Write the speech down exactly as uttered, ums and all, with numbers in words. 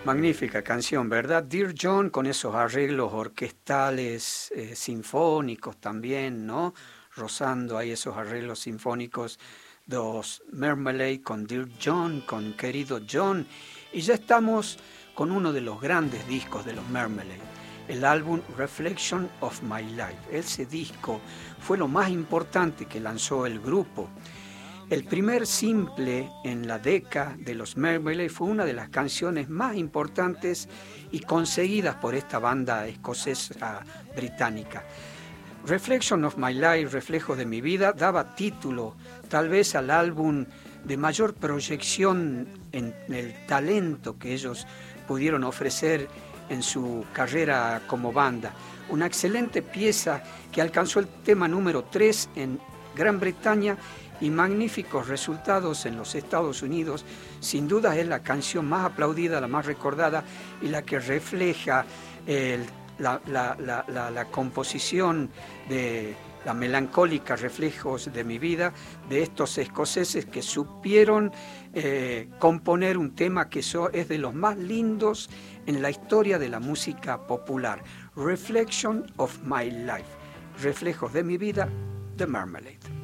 Magnífica canción, ¿verdad? Dear John, con esos arreglos orquestales, eh, sinfónicos también, ¿no? Rozando ahí esos arreglos sinfónicos de los Marmalade con Dear John, con Querido John. Y ya estamos con uno de los grandes discos de los Marmalade, el álbum Reflection of My Life. Ese disco fue lo más importante que lanzó el grupo. El primer simple en la década de los Marmalade fue una de las canciones más importantes y conseguidas por esta banda escocesa británica. Reflection of My Life, Reflejo de mi vida, daba título tal vez al álbum de mayor proyección en el talento que ellos pudieron ofrecer en su carrera como banda. Una excelente pieza que alcanzó el tema número tres en Gran Bretaña y magníficos resultados en los Estados Unidos. Sin duda es la canción más aplaudida, la más recordada y la que refleja el, la, la, la, la, la composición de la melancólica Reflejos de mi vida de estos escoceses que supieron eh, componer un tema que so, es de los más lindos en la historia de la música popular. Reflection of My Life, Reflejos de mi vida, The Marmalade.